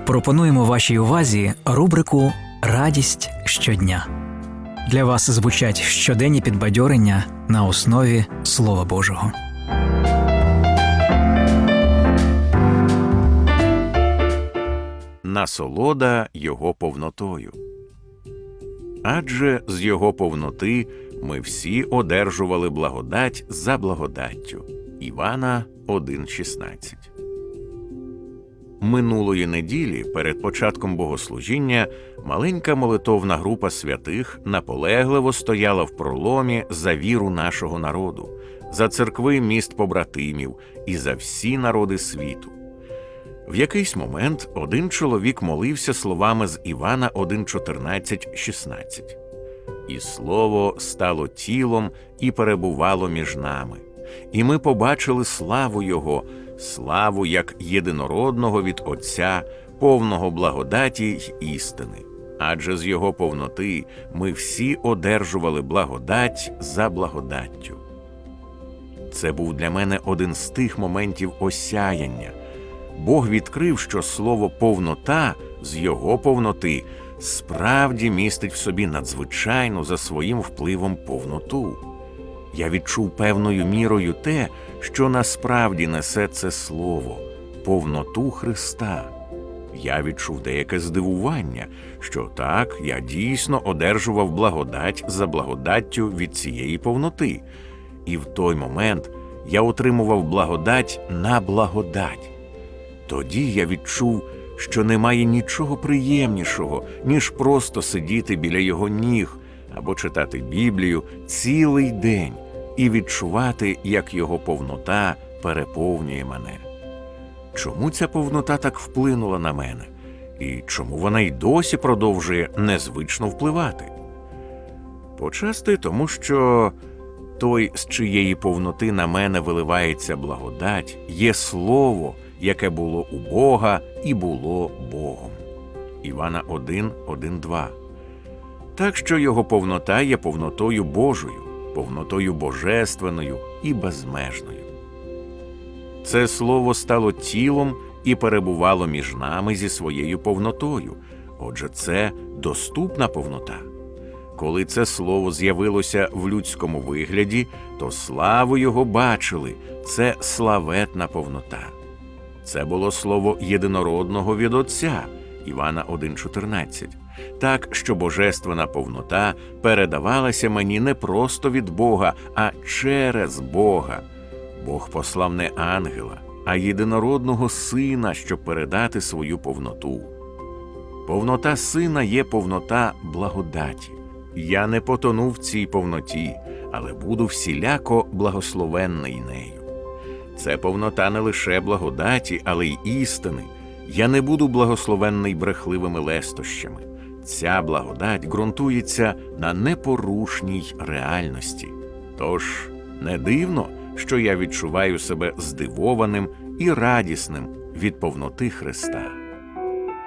Пропонуємо вашій увазі рубрику «Радість щодня». Для вас звучать щоденні підбадьорення на основі Слова Божого. Насолода Його повнотою. Адже з Його повноти ми всі одержували благодать за благодаттю. Івана 1,16. Минулої неділі, перед початком богослужіння, маленька молитовна група святих наполегливо стояла в проломі за віру нашого народу, за церкви міст побратимів і за всі народи світу. В якийсь момент один чоловік молився словами з Івана 1,14-16. «І Слово стало тілом і перебувало між нами. І ми побачили славу Його, славу як єдинородного від Отця, повного благодаті й істини. Адже з Його повноти ми всі одержували благодать за благодаттю». Це був для мене один з тих моментів осяяння. Бог відкрив, що слово «повнота» з Його повноти справді містить в собі надзвичайну за своїм впливом повноту. Я відчув певною мірою те, що насправді несе це слово – повноту Христа. Я відчув деяке здивування, що так, я дійсно одержував благодать за благодаттю від цієї повноти. І в той момент я отримував благодать на благодать. Тоді я відчув, що немає нічого приємнішого, ніж просто сидіти біля Його ніг або читати Біблію цілий день і відчувати, як Його повнота переповнює мене. Чому ця повнота так вплинула на мене? І чому вона й досі продовжує незвично впливати? Почасти тому, що той, з чиєї повноти на мене виливається благодать, є Слово, яке було у Бога і було Богом. Івана 1:1-2. Так що Його повнота є повнотою Божою, повнотою божественною і безмежною. Це Слово стало тілом і перебувало між нами зі своєю повнотою. Отже, це доступна повнота. Коли це Слово з'явилося в людському вигляді, то славу Його бачили – це славетна повнота. Це було Слово єдинородного від Отця, Івана 1,14. Так, що божественна повнота передавалася мені не просто від Бога, а через Бога. Бог послав не ангела, а єдинородного Сина, щоб передати свою повноту. Повнота Сина є повнота благодаті. Я не потону в цій повноті, але буду всіляко благословенний нею. Це повнота не лише благодаті, але й істини. Я не буду благословенний брехливими лестощами. Ця благодать ґрунтується на непорушній реальності. Тож, не дивно, що я відчуваю себе здивованим і радісним від повноти Христа.